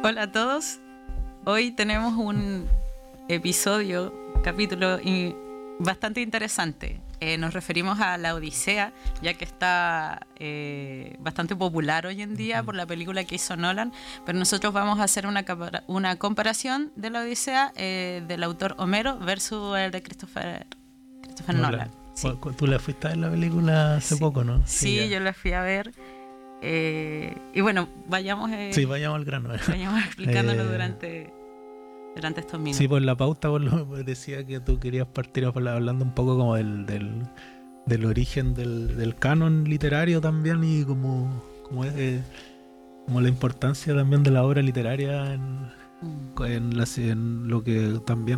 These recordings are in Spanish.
Hola a todos. Hoy tenemos un capítulo bastante interesante. Nos referimos a la Odisea, ya que está bastante popular hoy en día por la película que hizo Nolan, pero nosotros vamos a hacer una comparación de la Odisea del autor Homero versus el de Christopher Nolan. Sí. Tú la fuiste a ver la película hace poco, ¿no? Sí, yo la fui a ver. Y bueno, vayamos al grano. Vayamos explicándolo durante estos minutos. Sí, por la pauta decía que tú querías partir hablando un poco como del origen del canon literario también, y como la importancia también de la obra literaria en lo que también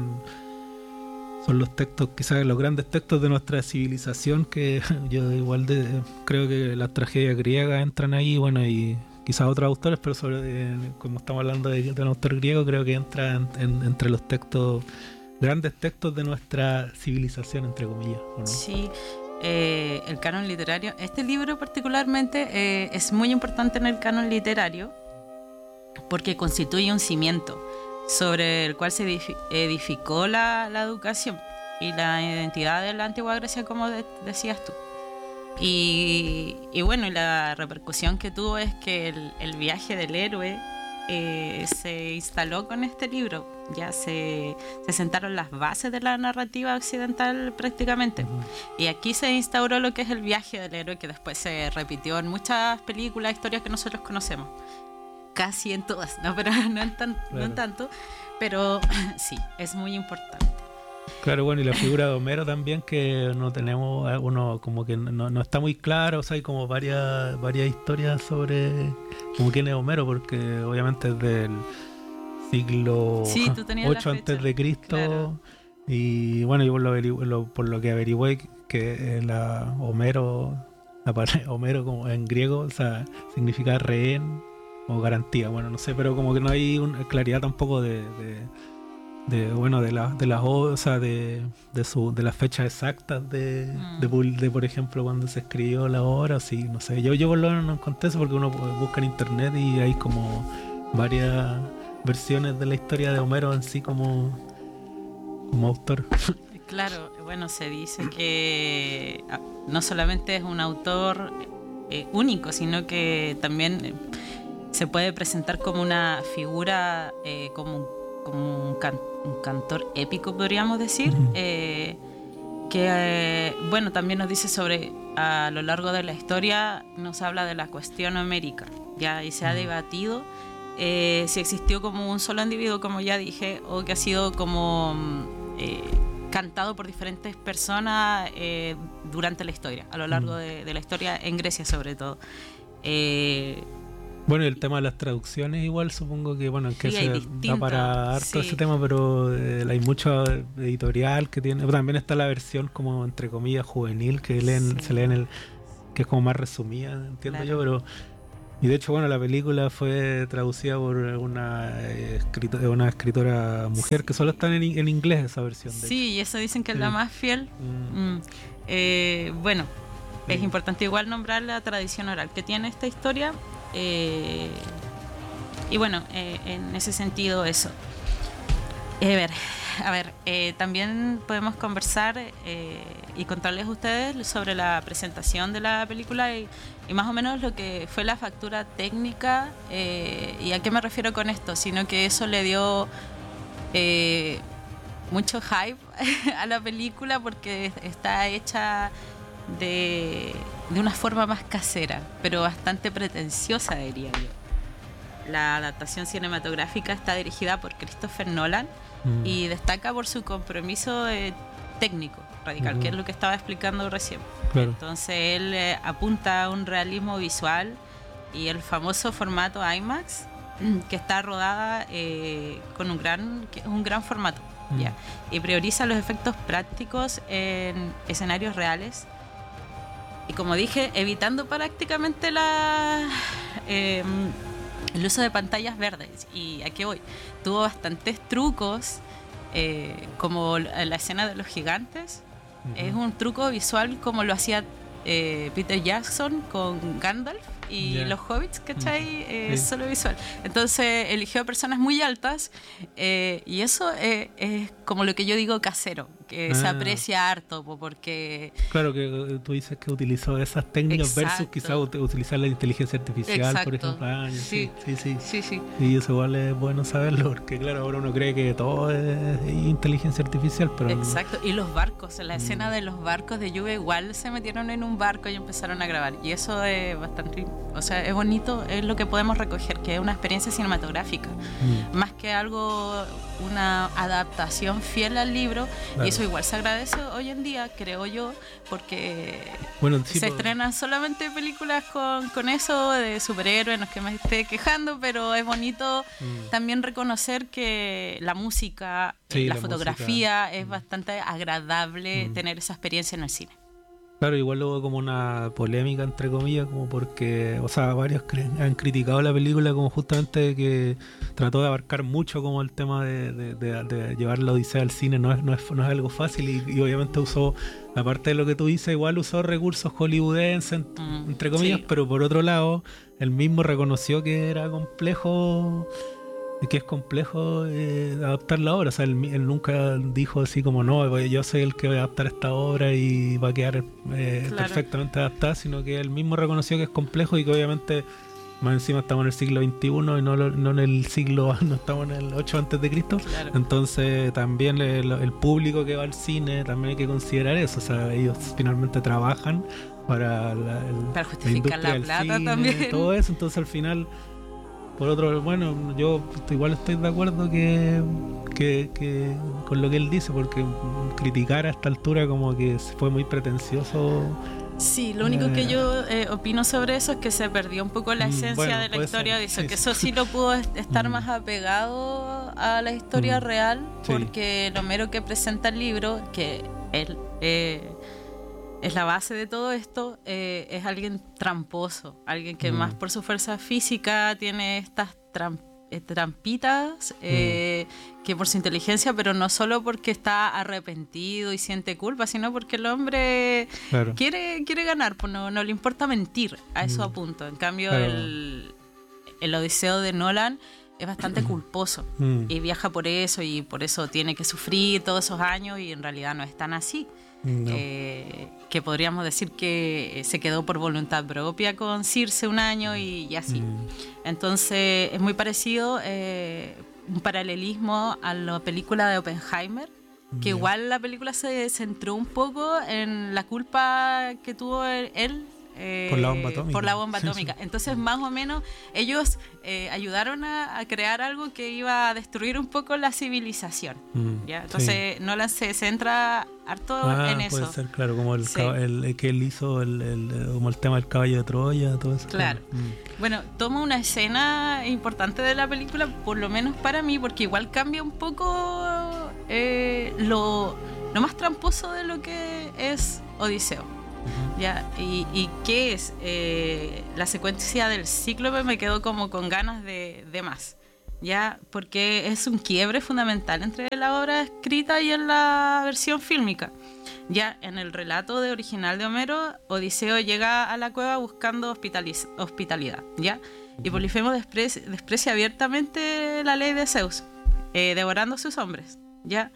son los textos, quizás los grandes textos de nuestra civilización, que yo igual creo que las tragedias griegas entran ahí, bueno, y quizás otros autores, pero como estamos hablando de un autor griego, creo que entra entre los grandes textos de nuestra civilización, entre comillas, ¿o no? Sí, el canon literario. Este libro particularmente es muy importante en el canon literario porque constituye un cimiento sobre el cual se edificó la educación y la identidad de la antigua Grecia, como decías tú. Y bueno, la repercusión que tuvo es que el viaje del héroe se instaló con este libro. Ya se sentaron las bases de la narrativa occidental prácticamente. Y aquí se instauró lo que es el viaje del héroe, que después se repitió en muchas películas, historias que nosotros conocemos. Casi en todas, ¿no? Pero no en tanto, pero sí, es muy importante. Claro, bueno, y la figura de Homero también, que no tenemos, uno como que no está muy claro, o sea, hay como varias historias sobre como quién es Homero, porque obviamente es del siglo 8 antes de Cristo, claro. Y bueno, yo por lo que averigüé, que Homero como en griego, o sea, significa rehén o garantía, bueno, no sé, pero como que no hay claridad tampoco de las fechas exactas de por ejemplo cuando se escribió la obra, sí, no sé, yo por lo menos no encontré eso, porque uno busca en internet y hay como varias versiones de la historia de Homero en sí como autor. Claro, bueno, se dice que no solamente es un autor único, sino que también se puede presentar como una figura, como un cantor épico, podríamos decir, que bueno, también nos dice sobre, a lo largo de la historia, nos habla de la cuestión homérica, ya, y se ha debatido si existió como un solo individuo, como ya dije, o que ha sido como cantado por diferentes personas durante la historia, a lo largo de la historia, en Grecia sobre todo. Bueno, y el tema de las traducciones igual, supongo que, bueno, que sí, se da para harto ese tema, pero hay mucho editorial que tiene. También está la versión como, entre comillas, juvenil, que se lee que es como más resumida, entiendo, claro. Yo, pero... Y de hecho, bueno, la película fue traducida por una escritora mujer, que solo está en inglés esa versión. Sí, y eso dicen que es la más fiel. Bueno, es importante igual nombrar la tradición oral que tiene esta historia. Y bueno, en ese sentido eso. A ver, también podemos conversar y contarles a ustedes sobre la presentación de la película y más o menos lo que fue la factura técnica, y a qué me refiero con esto, sino que eso le dio mucho hype a la película, porque está hecha de una forma más casera, pero bastante pretenciosa, diría yo. La adaptación cinematográfica está dirigida por Christopher Nolan y destaca por su compromiso técnico radical, que es lo que estaba explicando recién. Claro. Entonces él apunta a un realismo visual y el famoso formato IMAX, que está rodada con un gran formato, ¿ya? Y prioriza los efectos prácticos en escenarios reales. Y como dije, evitando prácticamente el uso de pantallas verdes. ¿Y a qué voy? Tuvo bastantes trucos, como la escena de los gigantes. Es un truco visual como lo hacía Peter Jackson con Gandalf, y los hobbits, ¿cachai? Solo visual. Entonces eligió personas muy altas y eso es como lo que yo digo casero, que se aprecia harto porque... Claro, que tú dices que utilizó esas técnicas versus quizás utilizar la inteligencia artificial, por ejemplo. Sí. Y eso igual es bueno saberlo, porque claro, ahora uno cree que todo es inteligencia artificial, pero... Exacto, y los barcos, en la escena de los barcos de lluvia igual se metieron en un barco y empezaron a grabar, y eso es bastante, o sea, es bonito, es lo que podemos recoger, que es una experiencia cinematográfica, más que algo, una adaptación fiel al libro, y eso igual se agradece hoy en día, creo yo, porque se estrenan solamente películas con eso de superhéroes, no es que me esté quejando, pero es bonito también reconocer que la música, la fotografía es bastante agradable tener esa experiencia en el cine. Claro, igual hubo como una polémica, entre comillas, como porque, o sea, varios han criticado la película como justamente que trató de abarcar mucho como el tema de llevar la Odisea al cine, no es algo fácil y obviamente usó, aparte de lo que tú dices, igual usó recursos hollywoodenses, entre comillas, pero por otro lado, él mismo reconoció que era complejo... que es complejo adaptar la obra, o sea, él nunca dijo así como no, yo soy el que voy a adaptar esta obra y va a quedar perfectamente adaptada, sino que él mismo reconoció que es complejo y que obviamente más encima estamos en el siglo XXI y no en el siglo, no estamos en el 8 antes de Cristo, entonces también el público que va al cine también hay que considerar eso, o sea, ellos finalmente trabajan para justificar la plata cine, también, todo eso, entonces al final... Por otro, bueno, yo igual estoy de acuerdo que con lo que él dice, porque criticar a esta altura como que fue muy pretencioso. Sí, lo único que yo opino sobre eso es que se perdió un poco la esencia de la historia. Dice que eso sí lo pudo estar más apegado a la historia real, porque lo mero que presenta el libro, que él... es la base de todo esto, es alguien tramposo, alguien que más por su fuerza física tiene estas trampitas que por su inteligencia, pero no solo porque está arrepentido y siente culpa, sino porque el hombre quiere ganar, pues no le importa mentir, a eso apunto. En cambio el Odiseo de Nolan es bastante culposo y viaja por eso y por eso tiene que sufrir todos esos años y en realidad no es tan así. No. Que podríamos decir que se quedó por voluntad propia con Circe un año y así. Entonces es muy parecido, un paralelismo a la película de Oppenheimer, que igual la película se centró un poco en la culpa que tuvo él por la bomba atómica. Entonces más o menos ellos ayudaron a crear algo que iba a destruir un poco la civilización, ¿ya? Entonces Nolan se centra harto en eso. Puede ser, claro, como el que él hizo como el tema del caballo de Troya, todo eso. Claro. Bueno, toma una escena importante de la película, por lo menos para mí, porque igual cambia un poco lo más tramposo de lo que es Odiseo. ¿Ya? ¿Y qué es? La secuencia del Cíclope me quedó como con ganas de más, ¿ya? Porque es un quiebre fundamental entre la obra escrita y en la versión fílmica. Ya en el relato original de Homero, Odiseo llega a la cueva buscando hospitalidad, ¿ya? Y Polifemo desprecia abiertamente la ley de Zeus, devorando a sus hombres, ¿ya?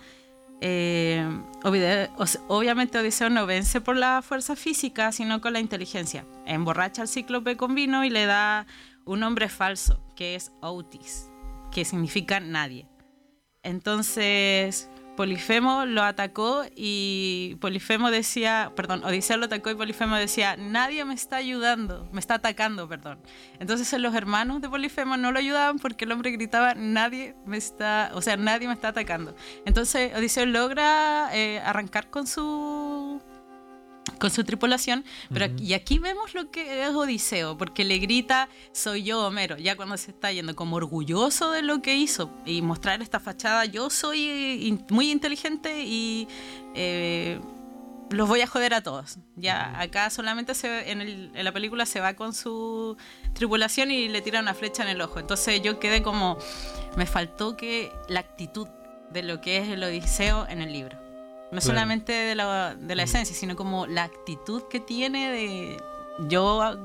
Obviamente Odiseo no vence por la fuerza física, sino con la inteligencia. Emborracha al Cíclope con vino y le da un nombre falso, que es Autis, que significa nadie. Entonces Polifemo lo atacó y Odiseo lo atacó y Polifemo decía: nadie me está ayudando, me está atacando, perdón. Entonces los hermanos de Polifemo no lo ayudaban porque el hombre gritaba: nadie me está atacando. Entonces Odiseo logra arrancar con su tripulación, pero y aquí vemos lo que es Odiseo, porque le grita: soy yo, Homero, ya cuando se está yendo, como orgulloso de lo que hizo y mostrar esta fachada: yo soy muy inteligente y los voy a joder a todos. Ya acá solamente en la película se va con su tripulación y le tira una flecha en el ojo. Entonces yo quedé como, me faltó que la actitud de lo que es el Odiseo en el libro. No solamente de la esencia, sino como la actitud que tiene de yo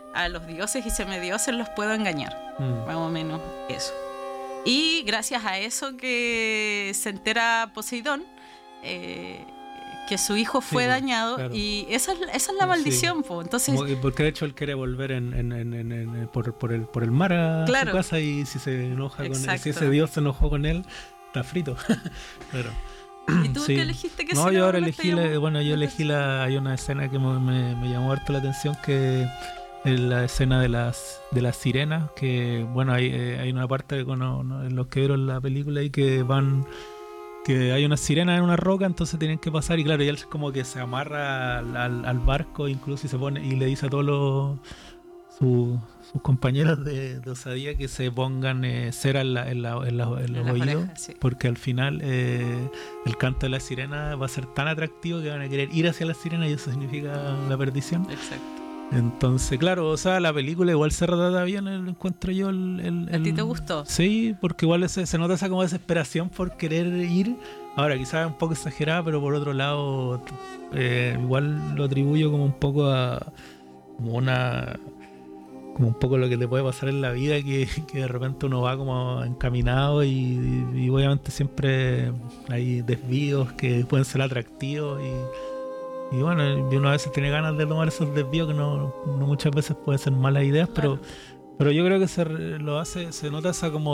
a los dioses y semidioses los puedo engañar. Más o menos eso. Y gracias a eso que se entera Poseidón, que su hijo fue dañado, claro. Y esa es la maldición, po. Entonces, porque de hecho él quiere volver por el mar a su casa, y si se enoja con él, si ese dios se enojó con él, está frito. Claro. ¿Y tú qué elegiste? No, yo ahora elegí hay una escena que me llamó harto la atención, que es la escena de las sirenas, que bueno, hay una parte en los que vieron la película y que hay una sirena en una roca, entonces tienen que pasar, y claro, y él como que se amarra al barco, incluso, y se pone y le dice a todos sus compañeros de osadía que se pongan cera en los oídos, sí. Porque al final el canto de la sirena va a ser tan atractivo que van a querer ir hacia la sirena, y eso significa la perdición. Exacto. Entonces, claro, o sea, la película igual se retrata bien, encuentro yo. ¿A ti te gustó? Sí, porque igual se nota esa como desesperación por querer ir. Ahora, quizás es un poco exagerada, pero por otro lado, igual lo atribuyo como un poco como un poco lo que te puede pasar en la vida, que de repente uno va como encaminado y obviamente siempre hay desvíos que pueden ser atractivos, y bueno, uno a veces tiene ganas de tomar esos desvíos que no muchas veces pueden ser malas ideas, claro. pero yo creo que se nota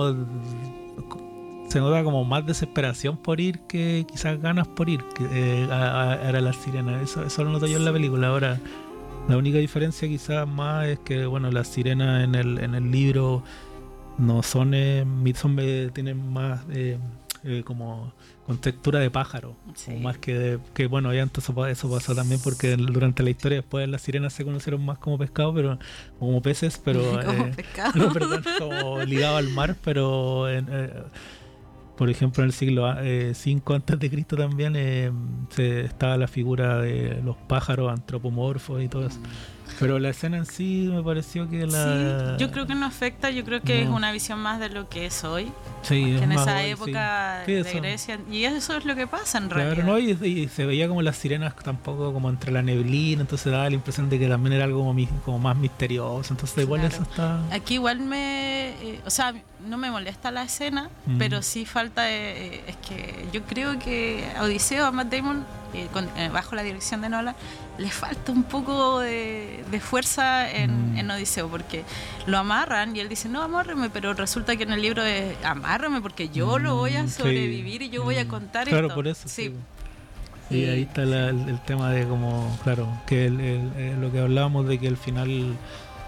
como más desesperación por ir que quizás ganas por ir, era la sirena. Eso lo noto yo en la película. Ahora, la única diferencia quizás más es que bueno, las sirenas en el libro no tienen más como con textura de pájaro, sí. Más que bueno, ya entonces eso pasó también porque durante la historia después las sirenas se conocieron más como pescado, pero como peces, pero como pescado. No, perdón, como ligado al mar, pero por ejemplo en el siglo V antes de Cristo también estaba la figura de los pájaros antropomorfos y todo eso. Pero la escena en sí me pareció que Sí, yo creo que no afecta, yo creo que es una visión más de lo que es hoy. Sí, que en esa hoy, época sí. de Grecia. Y eso es lo que pasa en realidad. Claro, ¿no? Y se veía como las sirenas tampoco como entre la neblina, entonces daba la impresión de que también era algo como más misterioso. Entonces igual claro. Eso está... Aquí igual o sea, no me molesta la escena, pero sí falta... es que yo creo que a Odiseo, a Matt Damon, bajo la dirección de Nolan, le falta un poco de fuerza en Odiseo, porque lo amarran y él dice, no, amárreme, pero resulta que en el libro es, amárreme porque yo lo voy a sobrevivir, y yo voy a contar claro, esto. Por eso, sí. Y ahí está el tema de como, claro, que lo que hablábamos de que al final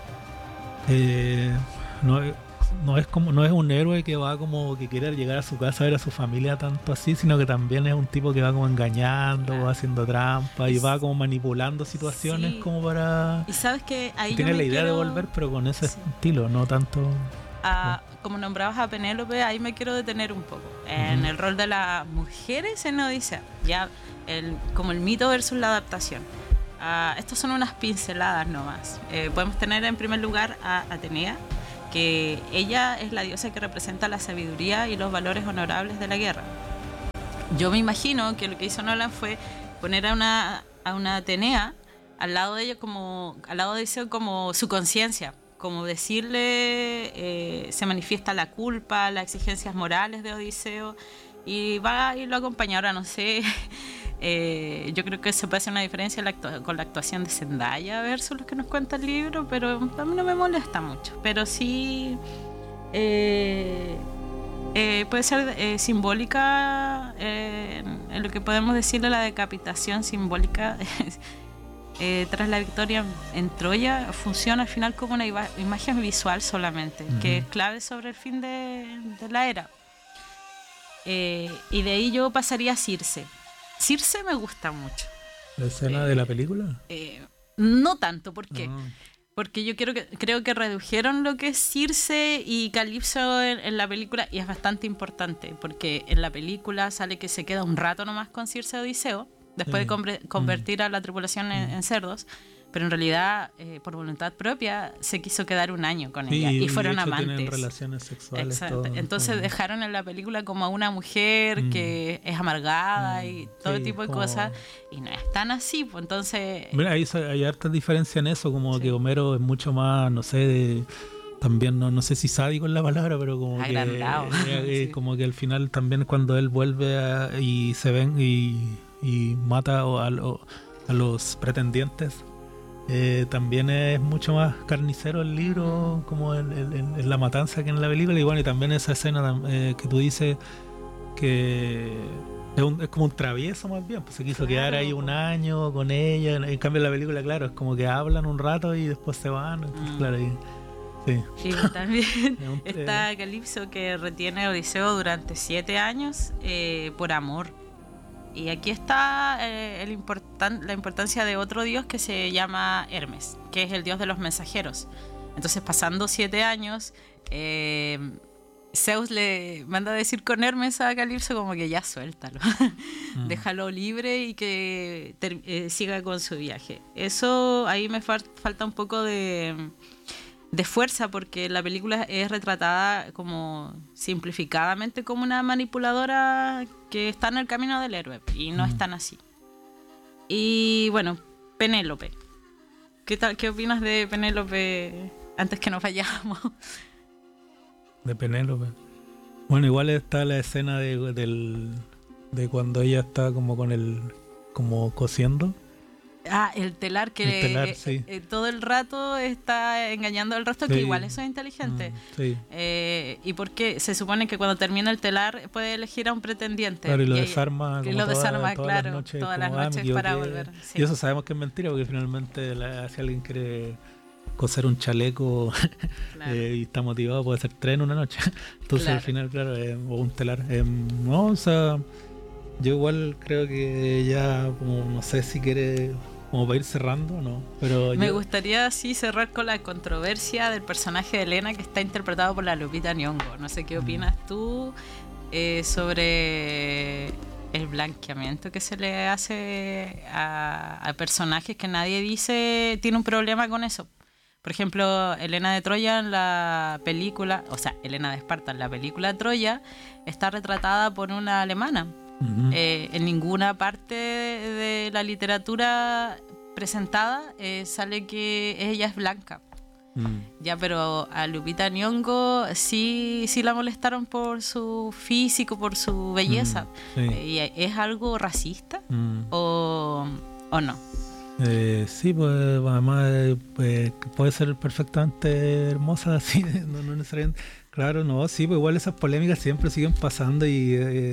no es un héroe que va como que quiere llegar a su casa a ver a su familia tanto así, sino que también es un tipo que va como engañando, va haciendo trampa y va como manipulando situaciones como para... Y sabes que ahí tiene la idea de volver, pero con ese estilo, no tanto... Como nombrabas a Penélope, ahí me quiero detener un poco en el rol de las mujeres en Odisea, ya como el mito versus la adaptación. Estas son unas pinceladas nomás. Podemos tener en primer lugar a Atenea, que ella es la diosa que representa la sabiduría y los valores honorables de la guerra. Yo me imagino que lo que hizo Nolan fue poner a una Atenea al lado de ella, al lado de Odiseo, como su conciencia, como decirle, se manifiesta la culpa, las exigencias morales de Odiseo, y va y lo acompaña. Ahora no sé, yo creo que se puede hacer una diferencia con la actuación de Zendaya versus lo que nos cuenta el libro, pero a mí no me molesta mucho, pero sí puede ser simbólica, en lo que podemos decirle la decapitación simbólica tras la victoria en Troya. Funciona al final como una imagen visual solamente, que es clave sobre el fin de la era. Y de ahí yo pasaría a Circe. Circe me gusta mucho. ¿La escena de la película? No tanto, ¿por qué? Porque yo creo que redujeron lo que es Circe y Calipso en la película, y es bastante importante, porque en la película sale que se queda un rato nomás con Circe Odiseo, después de convertir a la tripulación en cerdos, pero en realidad, por voluntad propia, se quiso quedar un año con Sí, ella y fueron de hecho amantes. tienen relaciones sexuales. Exacto. Todo, Entonces como... dejaron en la película como a una mujer que es amargada y todo sí, tipo de como... cosas, y no es tan así, pues entonces... Mira, hay harta diferencia en eso, como que Homero es mucho más, no sé, también no sé si sádico es la palabra, pero como agrandado. que Sí. como que al final también cuando él vuelve y se ven y mata a los pretendientes, también es mucho más carnicero el libro, como en la matanza, que en la película. Y bueno, y también esa escena que tú dices que es como un travieso más bien, pues se quiso quedar ahí un año con ella. En cambio en la película, claro, es como que hablan un rato y después se van. Entonces, claro, sí. Y también está Calipso, que retiene a Odiseo durante 7 años por amor. Y aquí está la importancia de otro dios que se llama Hermes, que es el dios de los mensajeros. Entonces, pasando 7 años, Zeus le manda a decir con Hermes a Calipso como que ya suéltalo, déjalo libre y que siga con su viaje. Eso ahí me falta un poco de fuerza, porque la película es retratada como simplificadamente como una manipuladora que está en el camino del héroe, y no es tan así. Y bueno, Penélope. ¿Qué opinas de Penélope antes que nos vayamos? De Penélope. Bueno, igual está la escena de cuando ella está como con como cosiendo. El telar sí. Todo el rato está engañando al resto, que igual eso es inteligente. Sí. ¿Y por qué? Se supone que cuando termina el telar puede elegir a un pretendiente. Claro, y lo desarma, todas las noches para volver. Sí. Y eso sabemos que es mentira, porque finalmente si alguien quiere coser un chaleco y está motivado, puede hacer 3 en una noche. Entonces al final, claro, o un telar. No, o sea, yo igual creo que ya, como no sé si quiere... como para ir cerrando, ¿no? Pero me gustaría sí cerrar con la controversia del personaje de Elena, que está interpretado por la Lupita Nyong'o. No sé qué opinas tú sobre el blanqueamiento que se le hace a personajes que nadie dice tiene un problema con eso. Por ejemplo, Helena de Troya en la película, o sea, Helena de Esparta en la película Troya, está retratada por una alemana. En ninguna parte de la literatura presentada sale que ella es blanca. Ya, pero a Lupita Nyong'o sí la molestaron por su físico, por su belleza. ¿Y es algo racista o no? Sí, pues además puede ser perfectamente hermosa, así, no necesariamente. Claro, no, sí, pues igual esas polémicas siempre siguen pasando y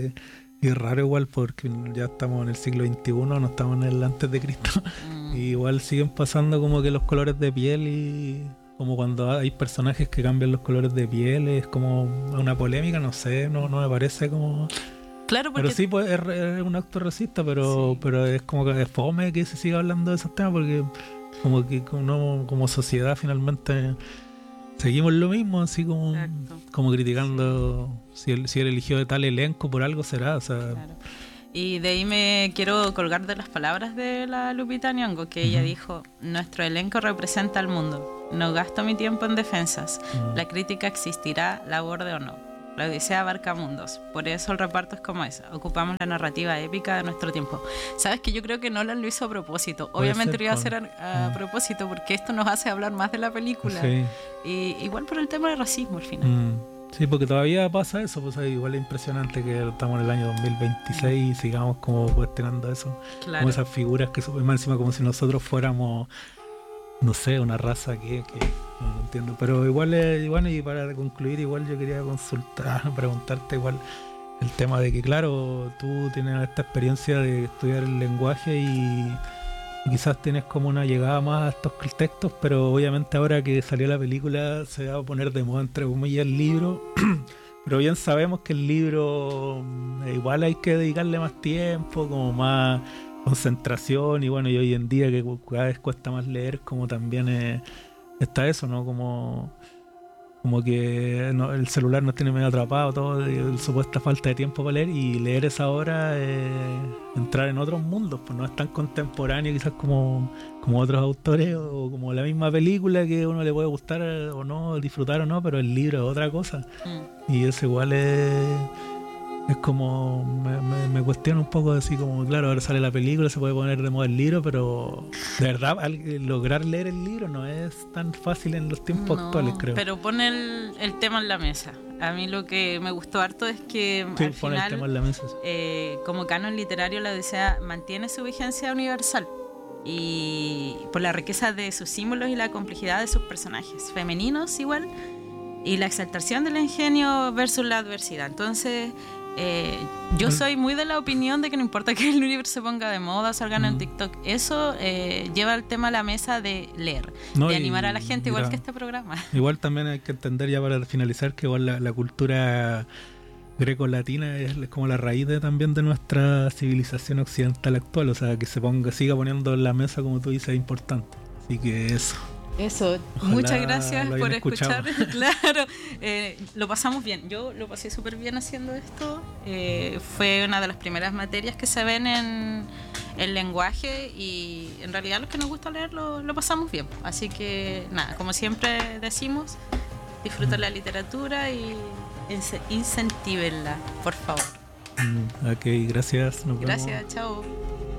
es raro igual, porque ya estamos en el siglo XXI, no estamos en el antes de Cristo. Y igual siguen pasando como que los colores de piel, y como cuando hay personajes que cambian los colores de piel, es como una polémica, no sé, no me parece como... Claro, porque... Pero sí, pues es un acto racista, pero es como que es fome que se siga hablando de esos temas, porque como que como sociedad finalmente seguimos lo mismo, así como criticando si él eligió de tal elenco, por algo será, o sea... Claro. Y de ahí me quiero colgar de las palabras de la Lupita Nyong'o, que ella dijo: nuestro elenco representa al mundo, no gasto mi tiempo en defensas, la crítica existirá, la aborde o no. La Odisea abarca mundos, por eso el reparto es como es, ocupamos la narrativa épica de nuestro tiempo. Sabes que yo creo que Nolan lo hizo a propósito, obviamente lo iba a hacer a propósito, porque esto nos hace hablar más de la película, y igual por el tema del racismo al final. Sí, porque todavía pasa eso, pues igual es impresionante que estamos en el año 2026 y sigamos como cuestionando eso, como esas figuras que son más encima como si nosotros fuéramos, no sé, una raza que no entiendo. Pero igual, bueno, y para concluir, igual yo quería preguntarte igual el tema de que, claro, tú tienes esta experiencia de estudiar el lenguaje y quizás tienes como una llegada más a estos textos, pero obviamente ahora que salió la película se va a poner de moda, entre comillas, el libro. Pero bien sabemos que el libro igual hay que dedicarle más tiempo, como más concentración, y bueno, y hoy en día que cada vez cuesta más leer, como también está eso, ¿no? Como como que el celular nos tiene medio atrapado, todo, y supuesta falta de tiempo para leer, y leer esa obra entrar en otros mundos, pues no es tan contemporáneo quizás como otros autores, o como la misma película que uno le puede gustar o no, disfrutar o no, pero el libro es otra cosa. Y eso igual es como me cuestiona un poco, así como, claro, ahora sale la película, se puede poner de moda el libro, pero de verdad lograr leer el libro no es tan fácil en los tiempos actuales, creo. Pero pone el tema en la mesa. A mí lo que me gustó harto es que sí, al pone final, el tema en la mesa, sí. Como canon literario, la Odisea mantiene su vigencia universal, y por la riqueza de sus símbolos y la complejidad de sus personajes femeninos igual, y la exaltación del ingenio versus la adversidad. Entonces yo soy muy de la opinión de que no importa que el libro se ponga de moda, salgan en TikTok, eso lleva el tema a la mesa de leer, de animar a la gente, igual que este programa. Igual también hay que entender, ya para finalizar, que igual la cultura greco-latina es como la raíz también de nuestra civilización occidental actual, o sea, que siga poniendo en la mesa, como tú dices, es importante. Así que eso. Ojalá. Muchas gracias por escuchar. Claro, lo pasamos bien. Yo lo pasé súper bien haciendo esto. Fue una de las primeras materias que se ven en el lenguaje, y en realidad los que nos gusta leer lo pasamos bien. Así que nada, como siempre decimos, disfruten la literatura y incentívenla, por favor. Ok, gracias. Gracias, chao.